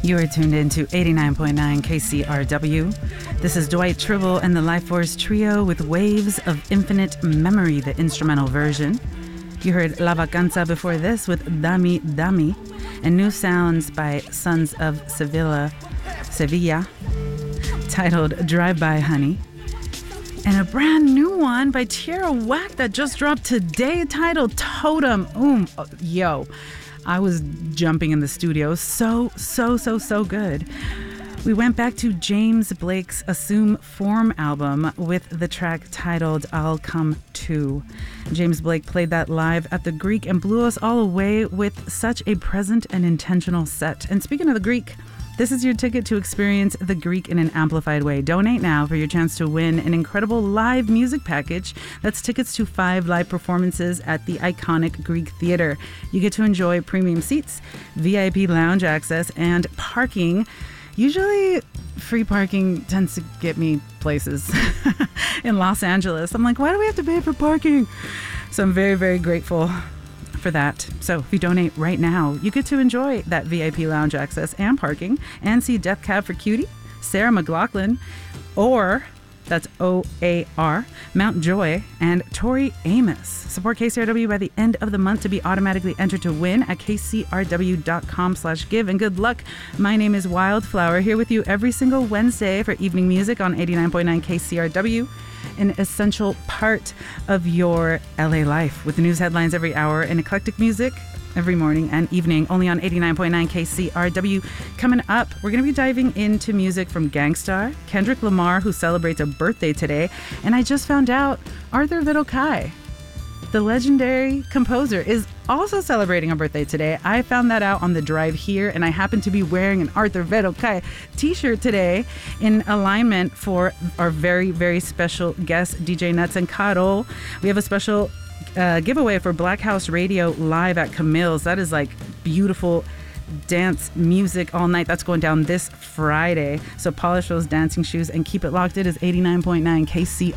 You are tuned in to 89.9 KCRW. This is Dwight Tribble and the Life Force Trio with Waves of Infinite Memory, the instrumental version. You heard La Vacanza before this with Dami Dami, and new sounds by Sons of Sevilla, titled Drive By Honey. And a brand new one by Tierra Whack that just dropped today, titled Totem. Yo. I was jumping in the studio. So good. We went back to James Blake's Assume Form album with the track titled I'll Come Too. James Blake played that live at the Greek and blew us all away with such a present and intentional set. And speaking of the Greek, this is your ticket to experience the Greek in an amplified way. Donate now for your chance to win an incredible live music package. That's tickets to 5 live performances at the iconic Greek Theater. You get to enjoy premium seats, VIP lounge access, and parking. Usually, free parking tends to get me places in Los Angeles. I'm like, why do we have to pay for parking? So I'm very, very grateful for that. So if you donate right now, you get to enjoy that VIP lounge access and parking and see Death Cab for Cutie, Sarah McLachlan, or that's OAR, Mount Joy, and Tori Amos. Support KCRW by the end of the month to be automatically entered to win at kcrw.com/give. And good luck. My name is Wildflower, here with you every single Wednesday for evening music on 89.9 KCRW. An essential part of your LA life, with news headlines every hour and eclectic music every morning and evening, only on 89.9 KCRW. Coming up, we're going to be diving into music from Gang Starr, Kendrick Lamar, who celebrates a birthday today, and I just found out Arthur Vidal Kai, the legendary composer, is also celebrating a birthday today. I found that out on the drive here, and I happen to be wearing an Arthur Vidal Kai t-shirt today in alignment for our very, very special guest, DJ Nuts and Carol. We have a special giveaway for Black House Radio live at Camille's. That is like beautiful dance music all night. That's going down this Friday. So polish those dancing shoes and keep it locked. It is 89.9 KCRW.